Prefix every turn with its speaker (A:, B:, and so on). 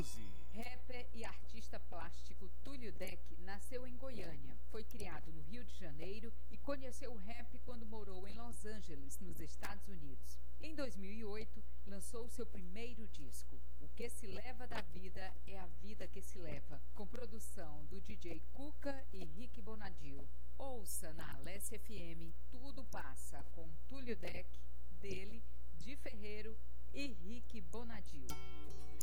A: Music.
B: Rapper e artista plástico Túlio Deck nasceu em Goiânia, foi criado no Rio de Janeiro e conheceu o rap quando morou em Los Angeles, nos Estados Unidos. Em 2008, lançou seu primeiro disco, O Que Se Leva da Vida é a Vida Que Se Leva, com produção do DJ Cuca e Rick Bonadio. Ouça na Alessia FM Tudo Passa com Túlio Deck, dele, Di Ferreiro e Rick Bonadio.